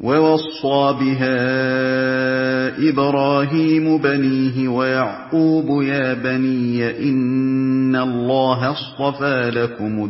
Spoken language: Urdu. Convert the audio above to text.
وَوَصَّىٰ بِهَا إِبْرَاهِيمُ بَنِيهِ وَيَعْقُوبُ يَا بَنِيَّ إِنَّ اللَّهَ اصْطَفَىٰ لَكُمُ